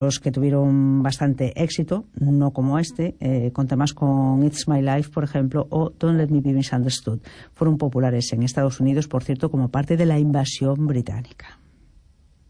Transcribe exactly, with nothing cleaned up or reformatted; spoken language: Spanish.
los que tuvieron bastante éxito, no como este, eh, con temas con It's My Life, por ejemplo, o Don't Let Me Be Misunderstood. Fueron populares en Estados Unidos, por cierto, como parte de la invasión británica.